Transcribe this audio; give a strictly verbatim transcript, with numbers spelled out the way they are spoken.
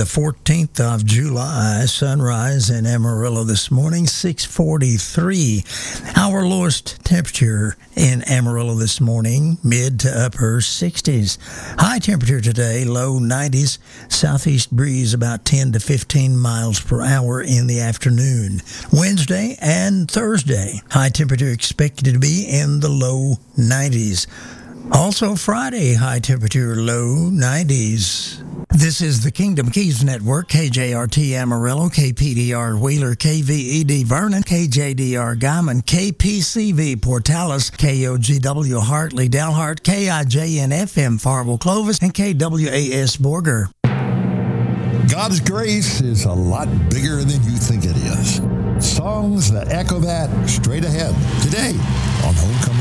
the fourteenth of July. Sunrise in Amarillo this morning, six forty-three. Our lowest temperature in Amarillo this morning, mid to upper sixties. High temperature today, low nineties. Southeast breeze about ten to fifteen miles per hour in the afternoon. Wednesday and Thursday, high temperature expected to be in the low nineties. Also Friday, high temperature, low nineties. This is the Kingdom Keys Network, K J R T Amarillo, K P D R Wheeler, K V E D Vernon, K J D R Guyman, K P C V Portales, K O G W Hartley Dalhart, K I J N F M Farwell Clovis, and K W A S Borger. God's grace is a lot bigger than you think it is. Songs that echo that straight ahead today on Homecoming.